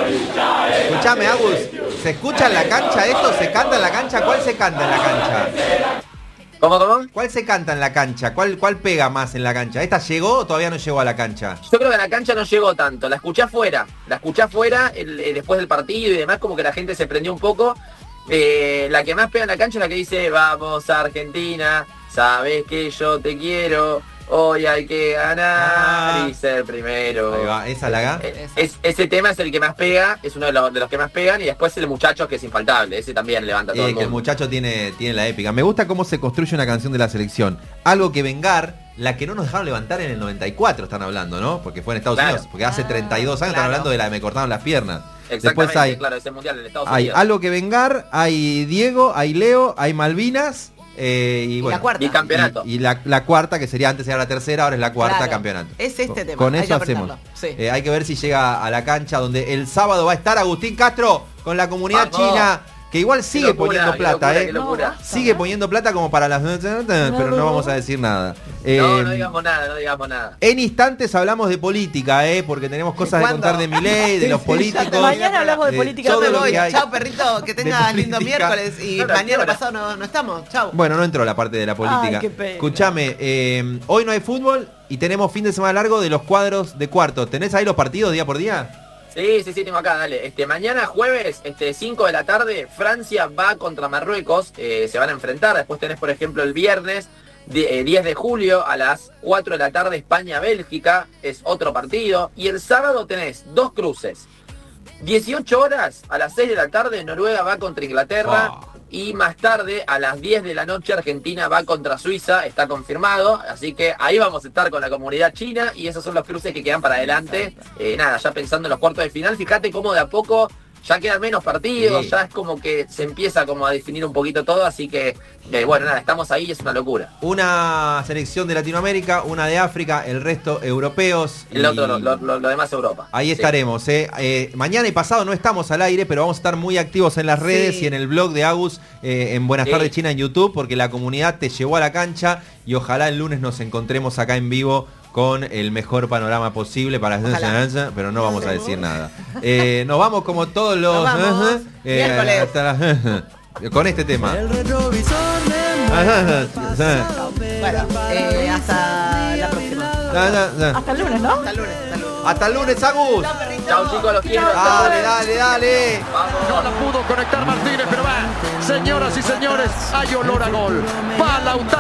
Escuchame, Agus, ¿se escucha en la cancha esto? ¿Se canta en la cancha? ¿Cuál se canta en la cancha? ¿Cómo? ¿Cuál se canta en la cancha? ¿Cuál pega más en la cancha? ¿Esta llegó o todavía no llegó a la cancha? Yo creo que en la cancha no llegó tanto, la escuché afuera, después del partido y demás, como que la gente se prendió un poco. La que más pega en la cancha es la que dice, vamos Argentina, sabes que yo te quiero, hoy hay que ganar y ser primero. Ahí va, esa la haga. Ese tema es el que más pega, es uno de los que más pegan, y después el muchacho, que es infaltable, ese también levanta todo el mundo. Que el muchacho tiene la épica. Me gusta cómo se construye una canción de la selección. Algo que Vengar, la que no nos dejaron levantar en el 94, están hablando, ¿no? Porque fue en Estados Unidos. Porque hace 32 años están hablando de la de me cortaron las piernas. Exactamente, Después hay, claro, ese mundial en Estados hay Unidos. Algo que Vengar, hay Diego, hay Leo, hay Malvinas. Y bueno, la cuarta. Y campeonato. Y la cuarta, que sería antes era la tercera, ahora es la cuarta, Claro, campeonato. es este tema. Con hay eso que hacemos. apretarlo, sí. Hay que ver si llega a la cancha, donde el sábado va a estar Agustín Castro con la comunidad Vamos. china, que igual sigue poniendo plata, qué locura. Sigue poniendo plata como para las... pero no vamos a decir nada. No digamos nada. En instantes hablamos de política, porque tenemos cosas de contar de Milei, de los políticos. Mañana hablamos de política. todo Yo me lo voy. que hay Chao, perrito, que tengas lindo política. miércoles. Y Claro, mañana ahora. pasado no estamos. Chao. Bueno, no entró la parte de la política. Ay, qué pena. Escuchame, hoy no hay fútbol y tenemos fin de semana largo de los cuadros de cuartos. ¿Tenés ahí los partidos día por día? Sí, tengo acá, dale. Mañana jueves, 5 de la tarde, Francia va contra Marruecos, se van a enfrentar. Después tenés, por ejemplo, el viernes 10 de julio a las 4 de la tarde, España-Bélgica, es otro partido. Y el sábado tenés dos cruces. 18 horas, a las 6 de la tarde, Noruega va contra Inglaterra. Y más tarde, a las 10 de la noche, Argentina va contra Suiza, está confirmado. Así que ahí vamos a estar con la comunidad china. Y esos son los cruces que quedan para adelante. Ya pensando en los cuartos de final, fíjate cómo de a poco ya quedan menos partidos. Sí. Ya es como que se empieza como a definir un poquito todo. Así que, estamos ahí y es una locura. Una selección de Latinoamérica, una de África, el resto europeos. El otro, lo demás Europa. Ahí Sí. estaremos. Mañana y pasado no estamos al aire, pero vamos a estar muy activos en las redes Sí. y en el blog de Agus, en Buenas Sí. Tardes China en YouTube, porque la comunidad te llevó a la cancha y ojalá el lunes nos encontremos acá en vivo con el mejor panorama posible para pero no vamos a decir nada. Nos vamos como todos los Nos vamos. Miércoles. con este tema. Bueno, hasta la próxima. Hasta el lunes, ¿no? Hasta el lunes. Hasta el lunes, Agus. Chao, perrito. Chao, chicos, los quiero. Dale. No la pudo conectar Martínez, pero va. Señoras y señores, hay olor a gol. Va Lautaro.